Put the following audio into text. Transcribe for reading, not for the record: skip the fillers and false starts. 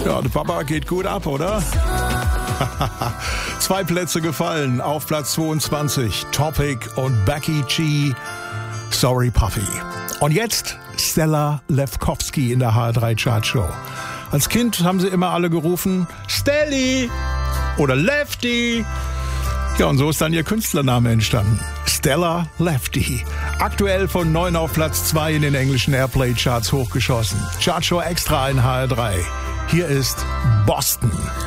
Ja, der Papa geht gut ab, oder? 2 Plätze gefallen. Auf Platz 22 Topic und Becky G. Sorry Puffy. Und jetzt Stella Lefkowski in der HR3 Chartshow. Als Kind haben sie immer alle gerufen, Stelly oder Lefty. Ja, und so ist dann ihr Künstlername entstanden. Stella Lefty. Aktuell von 9 auf Platz 2 in den englischen Airplay-Charts hochgeschossen. Chartshow extra in HR3. Hier ist Boston.